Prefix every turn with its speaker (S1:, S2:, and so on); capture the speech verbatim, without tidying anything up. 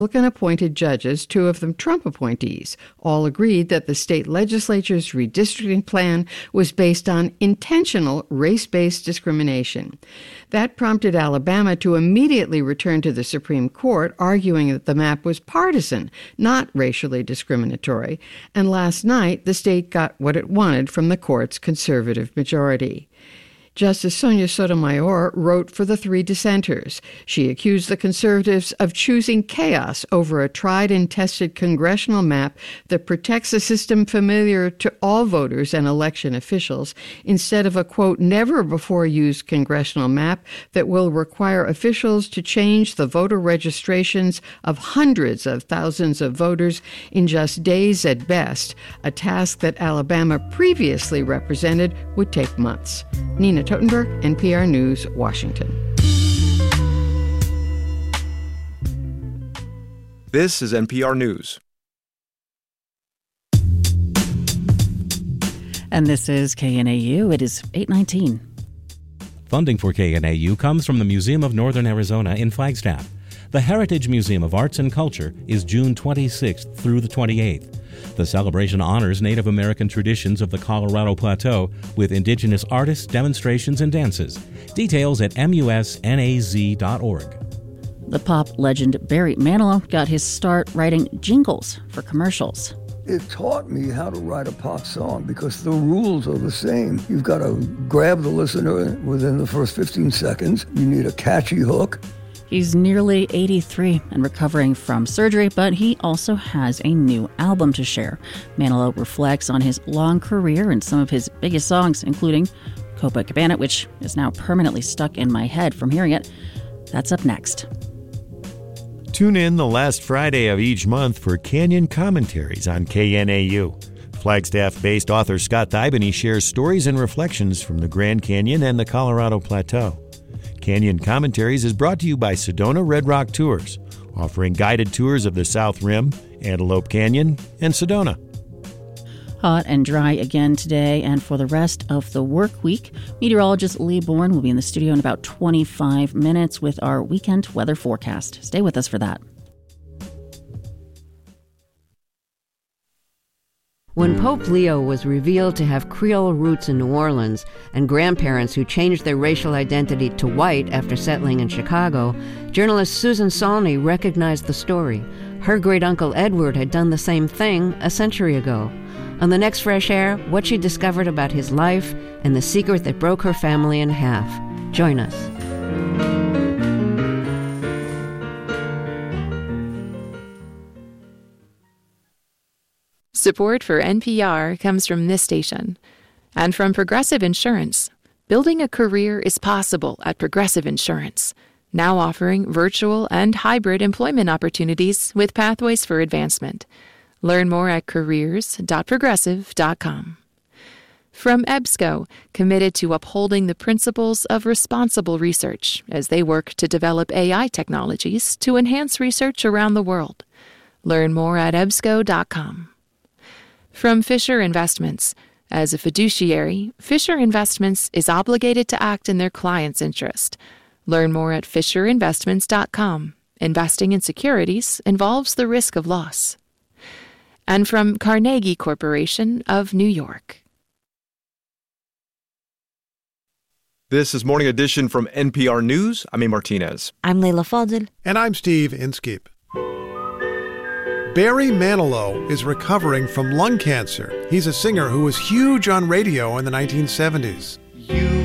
S1: Republican-appointed judges, two of them Trump appointees, all agreed that the state legislature's redistricting plan was based on intentional race-based discrimination. That prompted Alabama to immediately return to the Supreme Court, arguing that the map was partisan, not racially discriminatory. And last night, the state got what it wanted from the court's conservative majority. Justice Sonia Sotomayor wrote for the three dissenters. She accused the conservatives of choosing chaos over a tried and tested congressional map that protects a system familiar to all voters and election officials, instead of a, quote, never-before-used congressional map that will require officials to change the voter registrations of hundreds of thousands of voters in just days at best, a task that Alabama previously represented would take months. Nina Totenberg, N P R News, Washington.
S2: This is N P R News.
S3: And this is K N A U. It is eight nineteen.
S4: Funding for K N A U comes from the Museum of Northern Arizona in Flagstaff. The Heritage Museum of Arts and Culture is June twenty-sixth through the twenty-eighth. The celebration honors Native American traditions of the Colorado Plateau with indigenous artists, demonstrations, and dances. Details at musnaz dot org.
S3: The pop legend Barry Manilow got his start writing jingles for commercials.
S5: It taught me how to write a pop song because the rules are the same. You've got to grab the listener within the first fifteen seconds. You need a catchy hook.
S3: He's nearly eighty-three and recovering from surgery, but he also has a new album to share. Manilow reflects on his long career and some of his biggest songs, including Copacabana, which is now permanently stuck in my head from hearing it. That's up next.
S6: Tune in the last Friday of each month for Canyon Commentaries on K N A U. Flagstaff-based author Scott Thibany shares stories and reflections from the Grand Canyon and the Colorado Plateau. Canyon Commentaries is brought to you by Sedona Red Rock Tours, offering guided tours of the South Rim, Antelope Canyon, and Sedona.
S3: Hot and dry again today and for the rest of the work week. Meteorologist Lee Bourne will be in the studio in about twenty-five minutes with our weekend weather forecast. Stay with us for that.
S7: When Pope Leo was revealed to have Creole roots in New Orleans and grandparents who changed their racial identity to white after settling in Chicago, journalist Susan Saulney recognized the story. Her great-uncle Edward had done the same thing a century ago. On the next Fresh Air, what she discovered about his life and the secret that broke her family in half. Join us.
S8: Support for N P R comes from this station and from Progressive Insurance. Building a career is possible at Progressive Insurance, now offering virtual and hybrid employment opportunities with pathways for advancement. Learn more at careers dot progressive dot com. From EBSCO, committed to upholding the principles of responsible research as they work to develop A I technologies to enhance research around the world. Learn more at ebsco dot com. From Fisher Investments. As a fiduciary, Fisher Investments is obligated to act in their client's interest. Learn more at fisher investments dot com. Investing in securities involves the risk of loss. And from Carnegie Corporation of New York.
S2: This is Morning Edition from N P R News. I'm A. Martinez.
S9: I'm Leila Fadel.
S10: And I'm Steve Inskeep. Barry Manilow is recovering from lung cancer. He's a singer who was huge on radio in the nineteen seventies. You